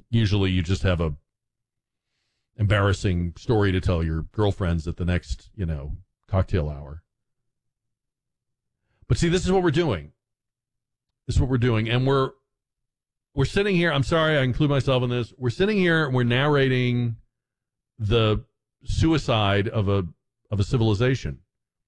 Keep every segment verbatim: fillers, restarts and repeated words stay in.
usually you just have a embarrassing story to tell your girlfriends at the next, you know, cocktail hour. But see, this is what we're doing. This is what we're doing. And we're we're sitting here. I'm sorry, I include myself in this. We're sitting here and we're narrating the suicide of a of a civilization.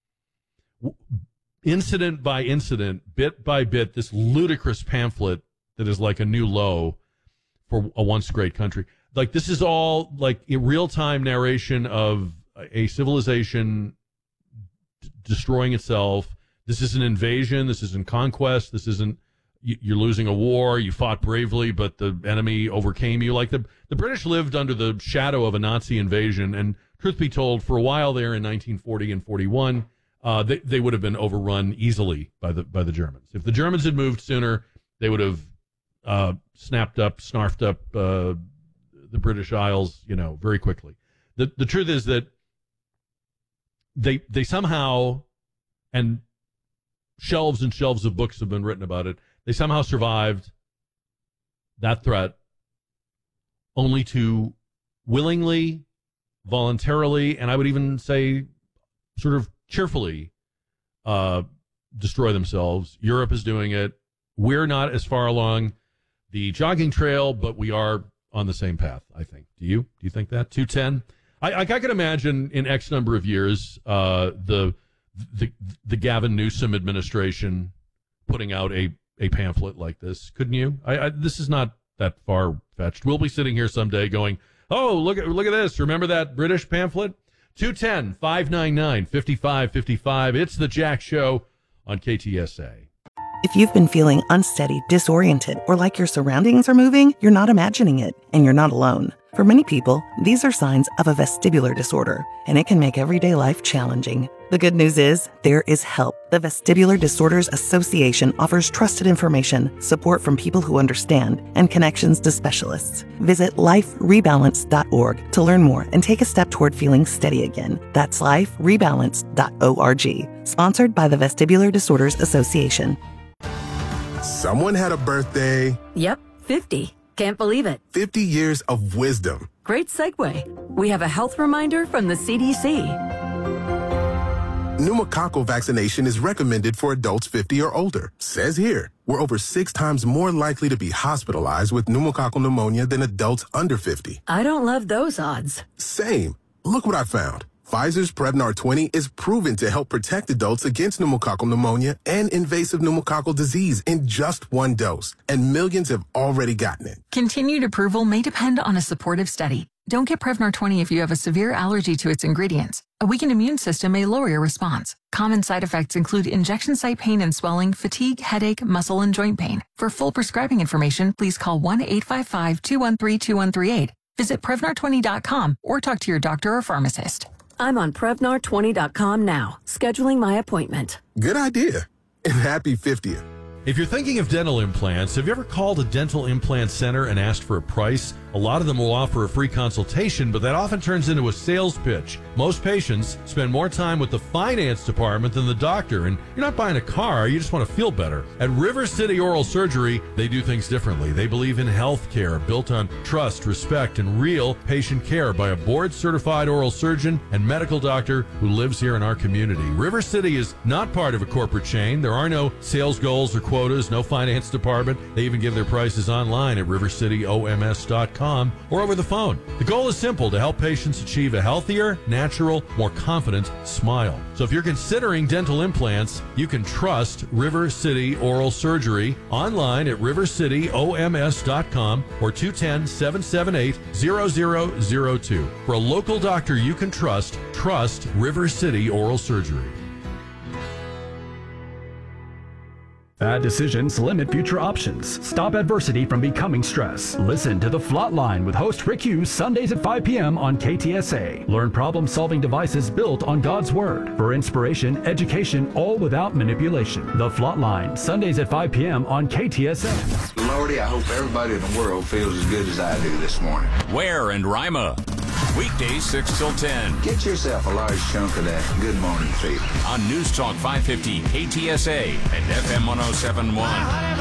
Incident by incident, bit by bit, this ludicrous pamphlet that is like a new low for a once great country. Like, this is all like a real-time narration of a civilization d- destroying itself. This isn't invasion. This isn't conquest. This isn't, you're losing a war. You fought bravely, but the enemy overcame you. Like, the, the British lived under the shadow of a Nazi invasion, and truth be told, for a while there in nineteen forty and forty-one, uh, they, they would have been overrun easily by the by the Germans. If the Germans had moved sooner, they would have uh, snapped up, snarfed up uh, the British Isles, you know, very quickly. The the truth is that they they somehow, and shelves and shelves of books have been written about it, they somehow survived that threat only to willingly, voluntarily, and I would even say sort of cheerfully uh, destroy themselves. Europe is doing it. We're not as far along the jogging trail, but we are on the same path, I think. Do you? Do you think that? two ten? I, I, I can imagine in X number of years uh, the, the the Gavin Newsom administration putting out a, a pamphlet like this. Couldn't you? I, I, this is not that far-fetched. We'll be sitting here someday going, oh, look at look at this. Remember that British pamphlet? two ten, five nine nine, five five five five. It's the Jack Show on K T S A. If you've been feeling unsteady, disoriented, or like your surroundings are moving, you're not imagining it, and you're not alone. For many people, these are signs of a vestibular disorder, and it can make everyday life challenging. The good news is, there is help. The Vestibular Disorders Association offers trusted information, support from people who understand, and connections to specialists. Visit life rebalance dot org to learn more and take a step toward feeling steady again. That's life rebalance dot org. Sponsored by the Vestibular Disorders Association. Someone had a birthday. Yep, fifty. Can't believe it. fifty years of wisdom. Great segue. We have a health reminder from the C D C. Pneumococcal vaccination is recommended for adults fifty or older. Says here, we're over six times more likely to be hospitalized with pneumococcal pneumonia than adults under fifty. I don't love those odds. Same. Look what I found. Pfizer's Prevnar twenty is proven to help protect adults against pneumococcal pneumonia and invasive pneumococcal disease in just one dose, and millions have already gotten it. Continued approval may depend on a supportive study. Don't get Prevnar twenty if you have a severe allergy to its ingredients. A weakened immune system may lower your response. Common side effects include injection site pain and swelling, fatigue, headache, muscle, and joint pain. For full prescribing information, please call one eight five five, two one three, two one three eight. Visit Prevnar twenty dot com or talk to your doctor or pharmacist. I'm on Prevnar twenty dot com now, scheduling my appointment. Good idea. And happy fiftieth. If you're thinking of dental implants, have you ever called a dental implant center and asked for a price? A lot of them will offer a free consultation, but that often turns into a sales pitch. Most patients spend more time with the finance department than the doctor, and you're not buying a car, you just want to feel better. At River City Oral Surgery, they do things differently. They believe in health care built on trust, respect, and real patient care by a board-certified oral surgeon and medical doctor who lives here in our community. River City is not part of a corporate chain. There are no sales goals or quotas, no finance department. They even give their prices online at river city o m s dot com or over the phone. The goal is simple: to help patients achieve a healthier, natural, more confident smile. So if you're considering dental implants, you can trust River City Oral Surgery online at river city o m s dot com or two one zero, seven seven eight, zero zero zero two. For a local doctor you can trust, trust River City Oral Surgery. Bad decisions limit future options. Stop adversity from becoming stress. Listen to The Flatline with host Rick Hughes Sundays at five p.m. on K T S A. Learn problem-solving devices built on God's Word. For inspiration, education, all without manipulation. The Flatline, Sundays at five p.m. on K T S A. Lordy, I hope everybody in the world feels as good as I do this morning. Ware and Rima. Weekdays six till ten. Get yourself a large chunk of that good morning feeling. On News Talk five fifty K T S A and F M one oh seven point one.